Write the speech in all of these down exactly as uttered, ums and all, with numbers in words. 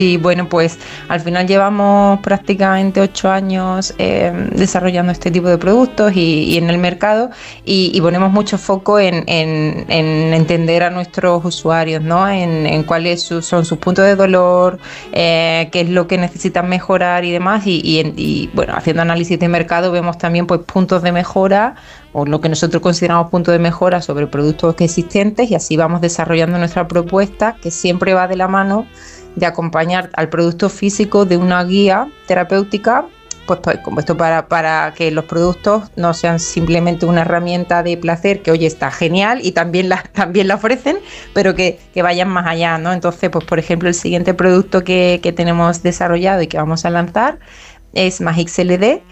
Y bueno, pues al final llevamos prácticamente ocho años eh, desarrollando este tipo de productos y, y en el mercado y, y ponemos mucho foco en, en, en entender a nuestros usuarios, ¿no? En, en cuáles su, son sus puntos de dolor, eh, qué es lo que necesitan mejorar y demás. Y, y, y bueno, haciendo análisis de mercado vemos también pues puntos de mejora o lo que nosotros consideramos puntos de mejora sobre productos existentes y así vamos desarrollando nuestra propuesta que siempre va de la mano de acompañar al producto físico de una guía terapéutica, pues, pues esto para, para que los productos no sean simplemente una herramienta de placer que oye está genial y también la, también la ofrecen, pero que, que vayan más allá, ¿no? Entonces, pues por ejemplo, el siguiente producto que, que tenemos desarrollado y que vamos a lanzar es Magix L D,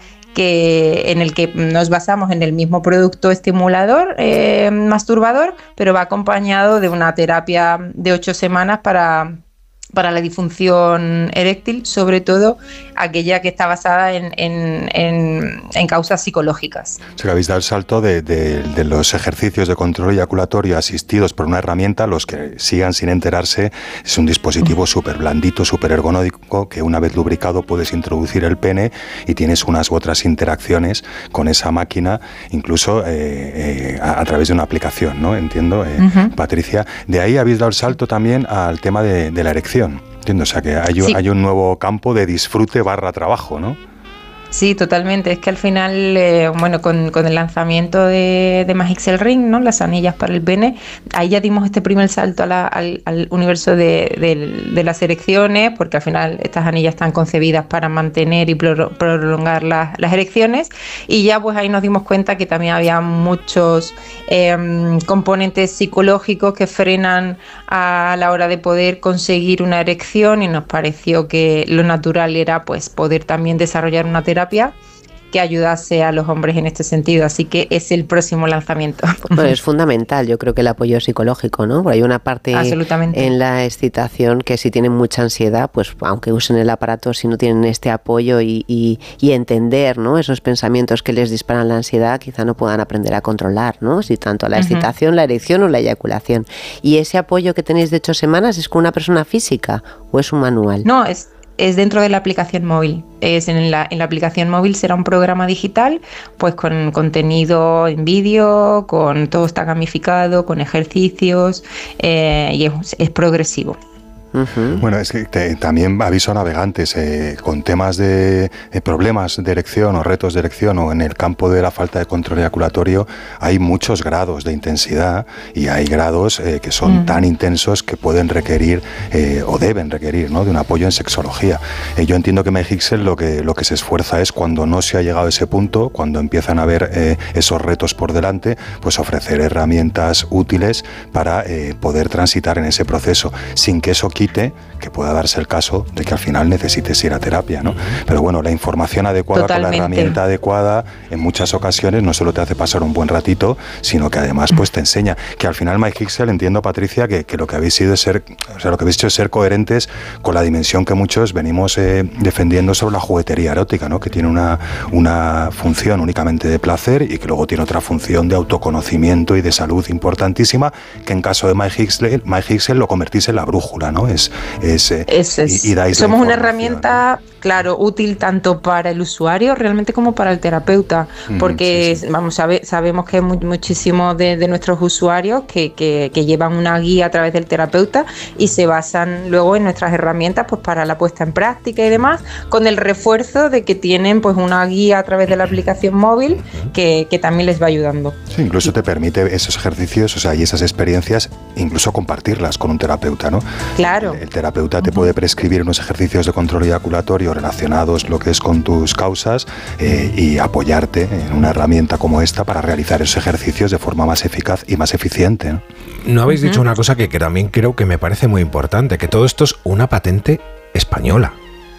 que en el que nos basamos en el mismo producto estimulador eh, masturbador, pero va acompañado de una terapia de ocho semanas para para la disfunción eréctil, sobre todo aquella que está basada en, en, en, en causas psicológicas. O sea, que habéis dado el salto de, de, de los ejercicios de control eyaculatorio asistidos por una herramienta, los que sigan sin enterarse, es un dispositivo súper blandito, súper ergonómico, que una vez lubricado puedes introducir el pene y tienes unas u otras interacciones con esa máquina, incluso eh, eh, a, a través de una aplicación, ¿no? Entiendo, eh, uh-huh. Patricia. De ahí habéis dado el salto también al tema de, de la erección. Entiendo, o sea que hay, sí. hay un nuevo campo de disfrute barra trabajo, ¿no? Sí, totalmente. Es que al final, eh, bueno, con, con el lanzamiento de, de Magix Ring, ¿no? Las anillas para el pene, ahí ya dimos este primer salto a la, al, al universo de, de, de las erecciones, porque al final estas anillas están concebidas para mantener y prolongar las, las erecciones, y ya pues ahí nos dimos cuenta que también había muchos eh, componentes psicológicos que frenan a la hora de poder conseguir una erección, y nos pareció que lo natural era pues poder también desarrollar una terapia que ayudase a los hombres en este sentido, así que es el próximo lanzamiento. Bueno, es fundamental, yo creo que el apoyo psicológico, ¿no? Porque hay una parte en la excitación que si tienen mucha ansiedad, pues aunque usen el aparato, si no tienen este apoyo y, y, y entender, ¿no? Esos pensamientos que les disparan la ansiedad, quizá no puedan aprender a controlar, ¿no? Si tanto la excitación, uh-huh. la erección o la eyaculación. ¿Y ese apoyo que tenéis de ocho semanas es con una persona física o es un manual? No, es... es dentro de la aplicación móvil. Es en la, en la aplicación móvil será un programa digital, pues con contenido en vídeo, con todo está gamificado, con ejercicios eh, y es, es progresivo. Uh-huh. Bueno, es que te, también aviso a navegantes eh, con temas de eh, problemas de erección o retos de erección o en el campo de la falta de control eyaculatorio hay muchos grados de intensidad y hay grados eh, que son uh-huh. tan intensos que pueden requerir eh, o deben requerir, ¿no? de un apoyo en sexología. Eh, yo entiendo que Magixel lo que, lo que se esfuerza es cuando no se ha llegado a ese punto, cuando empiezan a haber eh, esos retos por delante, pues ofrecer herramientas útiles para eh, poder transitar en ese proceso sin que eso quite que pueda darse el caso de que al final necesites ir a terapia, ¿no? Pero bueno, la información adecuada Totalmente. Con la herramienta adecuada en muchas ocasiones no solo te hace pasar un buen ratito, sino que además pues te enseña que al final Magixel, entiendo Patricia, que, que lo que habéis sido es ser, o sea, lo que habéis hecho es ser coherentes con la dimensión que muchos venimos eh, defendiendo sobre la juguetería erótica, ¿no? Que tiene una, una función únicamente de placer y que luego tiene otra función de autoconocimiento y de salud importantísima, que en caso de Magixel, Magixel lo convertís en la brújula, ¿no? Es, es, es, es y, y dais somos una herramienta, ¿no? Claro, útil tanto para el usuario realmente como para el terapeuta, porque mm, sí, sí. vamos sabe, sabemos que hay mu- muchísimos de, de nuestros usuarios que, que, que llevan una guía a través del terapeuta y se basan luego en nuestras herramientas pues para la puesta en práctica y demás, con el refuerzo de que tienen pues una guía a través de la aplicación móvil que, que también les va ayudando. Sí, incluso te permite esos ejercicios, o sea, y esas experiencias, incluso compartirlas con un terapeuta, ¿no? Claro. El, el terapeuta te puede prescribir unos ejercicios de control eyaculatorio relacionados lo que es con tus causas eh, y apoyarte en una herramienta como esta para realizar esos ejercicios de forma más eficaz y más eficiente, ¿no? No habéis uh-huh. dicho una cosa que, que también creo que me parece muy importante, que todo esto es una patente española.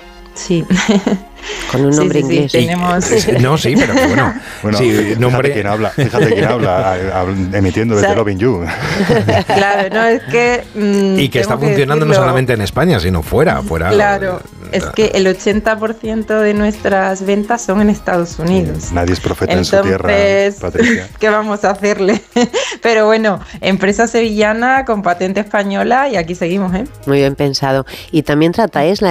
Sí. Con un nombre sí, sí, inglés. Sí, tenemos... No, sí, pero bueno. bueno sí, fíjate nombre... quién habla, fíjate quién habla, emitiendo desde Loving You. Claro, no, es que... Mmm, y que está funcionando que no solamente en España, sino fuera. fuera claro. es que el ochenta por ciento de nuestras ventas son en Estados Unidos. Sí, nadie es profeta Entonces, en su tierra, Patricia. ¿Qué vamos a hacerle? Pero bueno, empresa sevillana con patente española y aquí seguimos, ¿eh? Muy bien pensado. Y también tratáis la